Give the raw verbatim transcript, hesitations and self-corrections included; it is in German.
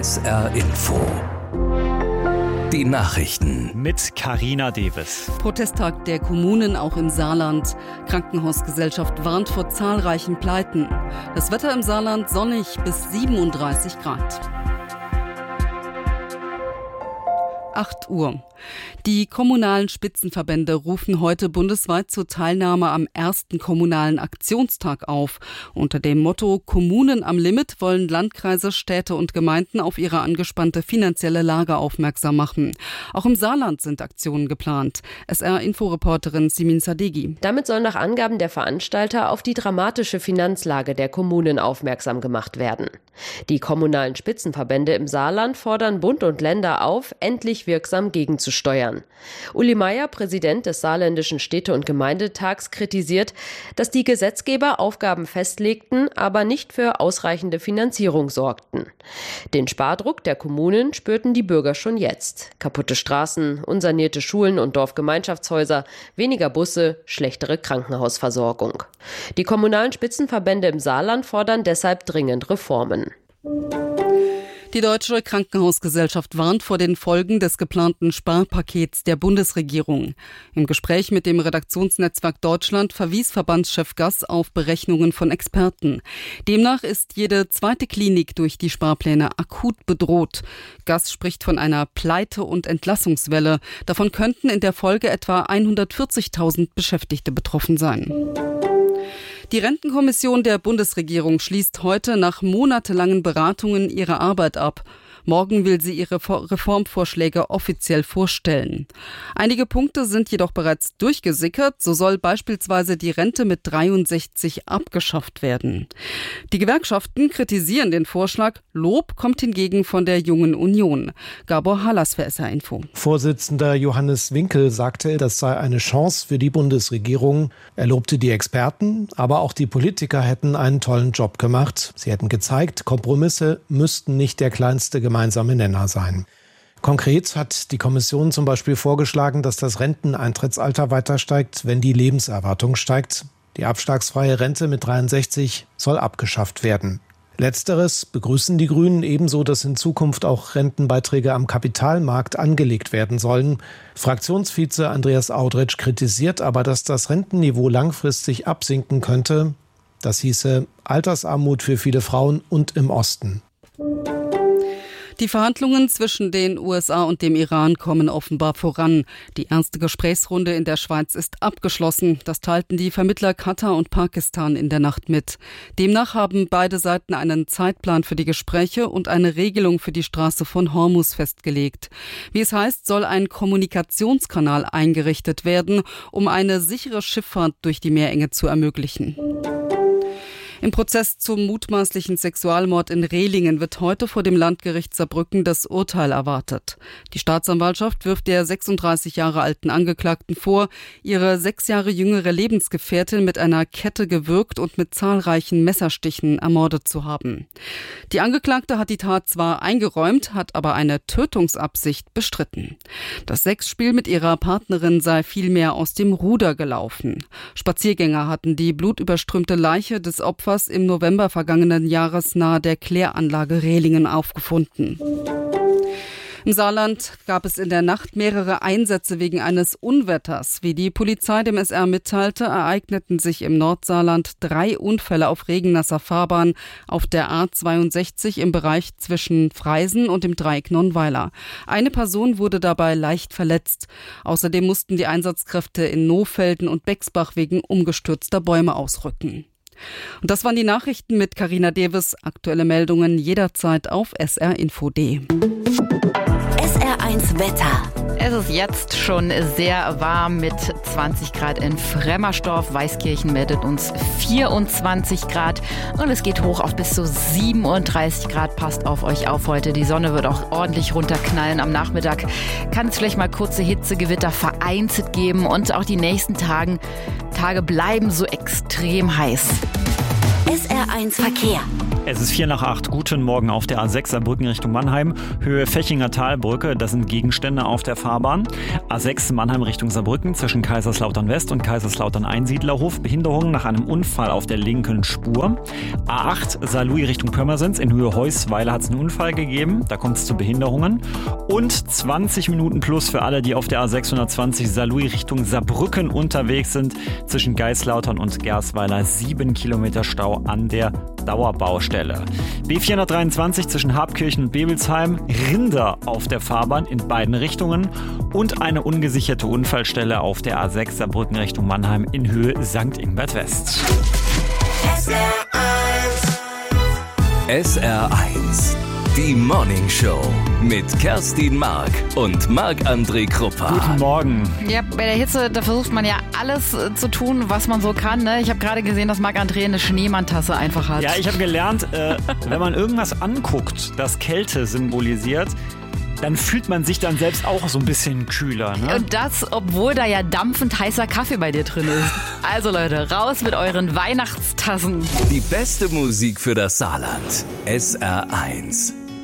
S R Info. Die Nachrichten mit Carina Deves. Protesttag der Kommunen auch im Saarland. Krankenhausgesellschaft warnt vor zahlreichen Pleiten. Das Wetter im Saarland sonnig bis siebenunddreißig Grad. acht Uhr. Die kommunalen Spitzenverbände rufen heute bundesweit zur Teilnahme am ersten kommunalen Aktionstag auf. Unter dem Motto Kommunen am Limit wollen Landkreise, Städte und Gemeinden auf ihre angespannte finanzielle Lage aufmerksam machen. Auch im Saarland sind Aktionen geplant. S R-Inforeporterin Simin Sadeghi. Damit soll nach Angaben der Veranstalter auf die dramatische Finanzlage der Kommunen aufmerksam gemacht werden. Die kommunalen Spitzenverbände im Saarland fordern Bund und Länder auf, endlich wirksam gegenzusteuern. Uli Meier, Präsident des Saarländischen Städte- und Gemeindetags, kritisiert, dass die Gesetzgeber Aufgaben festlegten, aber nicht für ausreichende Finanzierung sorgten. Den Spardruck der Kommunen spürten die Bürger schon jetzt. Kaputte Straßen, unsanierte Schulen und Dorfgemeinschaftshäuser, weniger Busse, schlechtere Krankenhausversorgung. Die kommunalen Spitzenverbände im Saarland fordern deshalb dringend Reformen. Die Deutsche Krankenhausgesellschaft warnt vor den Folgen des geplanten Sparpakets der Bundesregierung. Im Gespräch mit dem Redaktionsnetzwerk Deutschland verwies Verbandschef Gass auf Berechnungen von Experten. Demnach ist jede zweite Klinik durch die Sparpläne akut bedroht. Gass spricht von einer Pleite- und Entlassungswelle. Davon könnten in der Folge etwa hundertvierzigtausend Beschäftigte betroffen sein. Die Rentenkommission der Bundesregierung schließt heute nach monatelangen Beratungen ihre Arbeit ab. Morgen will sie ihre Reformvorschläge offiziell vorstellen. Einige Punkte sind jedoch bereits durchgesickert. So soll beispielsweise die Rente mit dreiundsechzig abgeschafft werden. Die Gewerkschaften kritisieren den Vorschlag. Lob kommt hingegen von der Jungen Union. Gabor Hallas für S R Info. Vorsitzender Johannes Winkel sagte, das sei eine Chance für die Bundesregierung. Er lobte die Experten, aber auch die Politiker hätten einen tollen Job gemacht. Sie hätten gezeigt, Kompromisse müssten nicht der kleinste gemeinsame Nenner sein. Konkret hat die Kommission zum Beispiel vorgeschlagen, dass das Renteneintrittsalter weiter steigt, wenn die Lebenserwartung steigt. Die abschlagsfreie Rente mit dreiundsechzig soll abgeschafft werden. Letzteres begrüßen die Grünen, ebenso, dass in Zukunft auch Rentenbeiträge am Kapitalmarkt angelegt werden sollen. Fraktionsvize Andreas Audretsch kritisiert aber, dass das Rentenniveau langfristig absinken könnte. Das hieße Altersarmut für viele Frauen und im Osten. Die Verhandlungen zwischen den U S A und dem Iran kommen offenbar voran. Die erste Gesprächsrunde in der Schweiz ist abgeschlossen. Das teilten die Vermittler Katar und Pakistan in der Nacht mit. Demnach haben beide Seiten einen Zeitplan für die Gespräche und eine Regelung für die Straße von Hormuz festgelegt. Wie es heißt, soll ein Kommunikationskanal eingerichtet werden, um eine sichere Schifffahrt durch die Meerenge zu ermöglichen. Im Prozess zum mutmaßlichen Sexualmord in Rehlingen wird heute vor dem Landgericht Saarbrücken das Urteil erwartet. Die Staatsanwaltschaft wirft der sechsunddreißig Jahre alten Angeklagten vor, ihre sechs Jahre jüngere Lebensgefährtin mit einer Kette gewürgt und mit zahlreichen Messerstichen ermordet zu haben. Die Angeklagte hat die Tat zwar eingeräumt, hat aber eine Tötungsabsicht bestritten. Das Sexspiel mit ihrer Partnerin sei vielmehr aus dem Ruder gelaufen. Spaziergänger hatten die blutüberströmte Leiche des Opfers im November vergangenen Jahres nahe der Kläranlage Rehlingen aufgefunden. Im Saarland gab es in der Nacht mehrere Einsätze wegen eines Unwetters. Wie die Polizei dem S R mitteilte, ereigneten sich im Nordsaarland drei Unfälle auf regennasser Fahrbahn auf der A zweiundsechzig im Bereich zwischen Freisen und dem Dreieck Nonnweiler. Eine Person wurde dabei leicht verletzt. Außerdem mussten die Einsatzkräfte in Nohfelden und Bexbach wegen umgestürzter Bäume ausrücken. Und das waren die Nachrichten mit Carina Deves. Aktuelle Meldungen jederzeit auf S R Info punkt D. S R eins Wetter. Es ist jetzt schon sehr warm mit zwanzig Grad in Fremmersdorf. Weißkirchen meldet uns vierundzwanzig Grad und es geht hoch auf bis zu siebenunddreißig Grad. Passt auf euch auf heute. Die Sonne wird auch ordentlich runterknallen. Am Nachmittag kann es vielleicht mal kurze Hitzegewitter vereinzelt geben und auch die nächsten Tagen, Tage bleiben so extrem heiß. S R eins Verkehr. Es ist vier nach acht. Guten Morgen auf der A sechs Saarbrücken Richtung Mannheim. Höhe Fechinger Talbrücke, das sind Gegenstände auf der Fahrbahn. A sechs Mannheim Richtung Saarbrücken zwischen Kaiserslautern West und Kaiserslautern Einsiedlerhof. Behinderung nach einem Unfall auf der linken Spur. A acht Saarlouis Richtung Pirmasens. In Höhe Heusweiler hat es einen Unfall gegeben. Da kommt es zu Behinderungen. Und zwanzig Minuten plus für alle, die auf der A sechshundertzwanzig Saarlouis Richtung Saarbrücken unterwegs sind. Zwischen Geislautern und Gersweiler sieben Kilometer Stau an der Dauerbaustelle. B vierhundertdreiundzwanzig zwischen Habkirchen und Bebelsheim, Rinder auf der Fahrbahn in beiden Richtungen und eine ungesicherte Unfallstelle auf der A sechs Saarbrücken Richtung Mannheim in Höhe Sankt Ingbert West. S R eins. S R eins. Die Morning Show mit Kerstin Mark und Marc-André Kruppa. Guten Morgen. Ja, bei der Hitze, da versucht man ja alles äh, zu tun, was man so kann. Ne? Ich habe gerade gesehen, dass Marc-André eine Schneemantasse einfach hat. Ja, ich habe gelernt, äh, wenn man irgendwas anguckt, das Kälte symbolisiert, dann fühlt man sich dann selbst auch so ein bisschen kühler. Ne? Und das, obwohl da ja dampfend heißer Kaffee bei dir drin ist. Also Leute, raus mit euren Weihnachtstassen. Die beste Musik für das Saarland. S R eins.